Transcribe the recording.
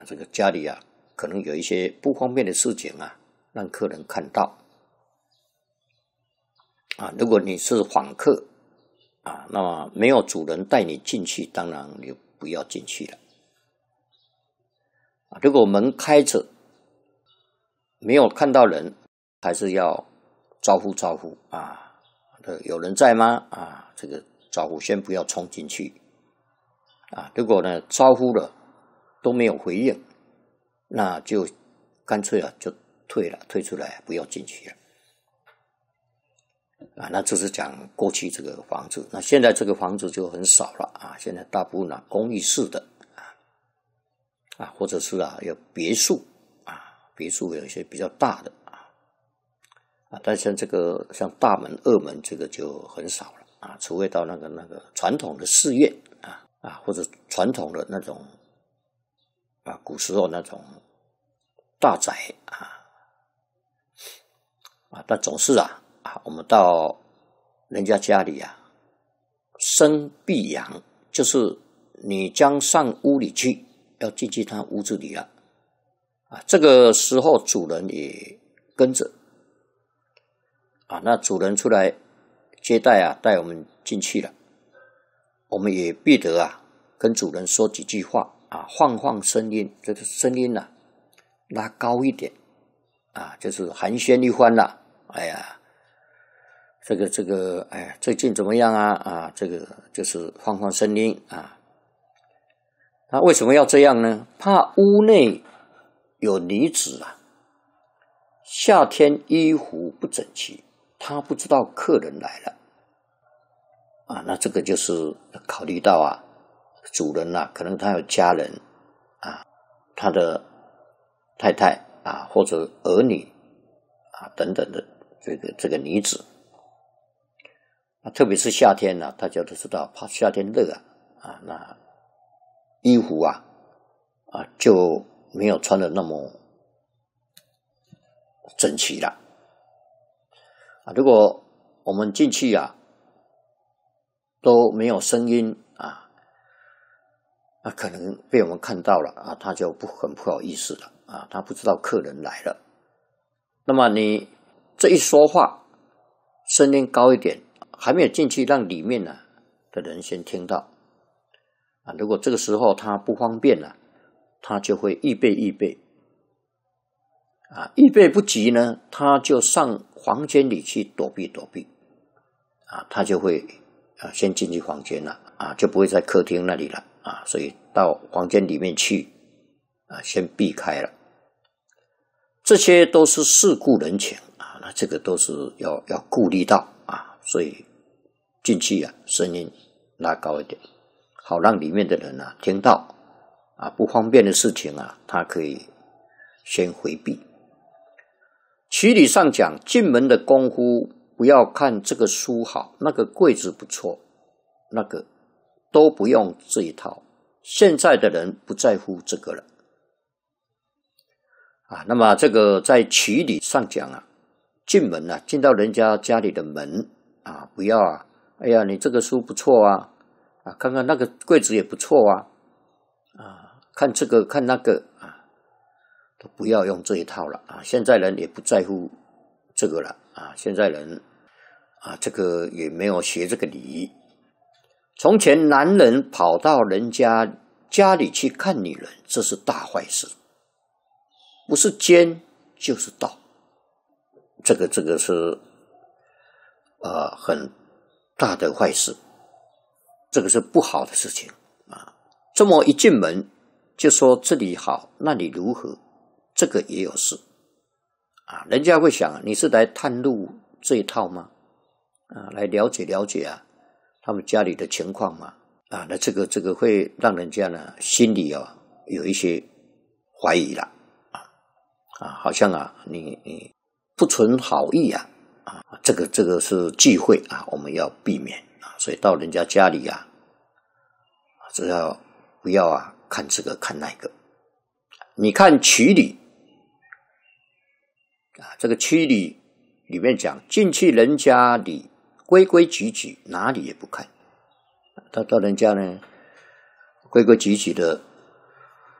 这个家里啊可能有一些不方便的事情啊，让客人看到啊。如果你是访客啊，那么没有主人带你进去，当然你不要进去了啊。如果门开着，没有看到人，还是要招呼招呼啊。有人在吗？啊，这个招呼先不要冲进去啊。如果呢招呼了都没有回应，那就干脆啊就退出来，不要进去了啊。那这是讲过去这个房子，那现在这个房子就很少了啊。现在大部分啊公寓式的啊，或者是啊有别墅啊，别墅有一些比较大的啊，但像这个像大门、二门这个就很少了啊，除非到那个传统的寺院啊，或者传统的那种啊，古时候那种大宅啊，但总是啊，我们到人家家里啊，生必阳，就是你将上屋里去，要进去他屋子里了啊，这个时候主人也跟着啊，那主人出来接待啊，带我们进去了，我们也必得啊，跟主人说几句话啊，放声音，这个声音啊拉高一点啊，就是寒暄一番啦。哎呀，这个，哎呀，最近怎么样啊？啊，这个就是放声音啊。那为什么要这样呢？怕屋内有女子啊，夏天衣服不整齐，他不知道客人来了啊。那这个就是考虑到啊，主人啊，可能他有家人啊，他的太太啊，或者儿女啊等等的这个女子啊，特别是夏天呢，大家都知道，怕夏天热啊，那衣服啊就没有穿的那么整齐了啊。如果我们进去啊都没有声音啊，那可能被我们看到了啊，他就很不好意思了啊，他不知道客人来了。那么你这一说话，声音高一点，还没有进去，让里面的人先听到啊。如果这个时候他不方便了，他就会预备啊，预备不及呢，他就上房间里去躲避啊，他就会先进去房间了啊，就不会在客厅那里了啊，所以到房间里面去啊，先避开了。这些都是世故人情啊，那这个都是要顾虑到啊，所以进去啊，声音拉高一点，好让里面的人听到啊，不方便的事情啊，他可以先回避。其理上讲，进门的功夫，不要看这个书好，那个柜子不错，那个都不用这一套。现在的人不在乎这个了啊。那么这个在其理上讲啊，进门啊，进到人家家里的门啊，不要啊，哎呀，你这个书不错啊，看看那个柜子也不错啊，看这个看那个啊，都不要用这一套了啊。现在人也不在乎这个了啊，现在人啊，这个也没有学这个礼。从前男人跑到人家里去看女人，这是大坏事，不是奸就是盗，这个是很大的坏事，这个是不好的事情啊。这么一进门就说这里好那里如何，这个也有事啊。人家会想，你是来探路这一套吗？啊，来了解啊他们家里的情况嘛啊，那这个会让人家呢心里有一些怀疑了好像你不存好意这个是忌讳啊，我们要避免啊。所以到人家家里只要不要看这个看那个。你看曲礼这个曲礼里面讲，进去人家里规规矩矩，哪里也不看。到人家呢，规规矩矩的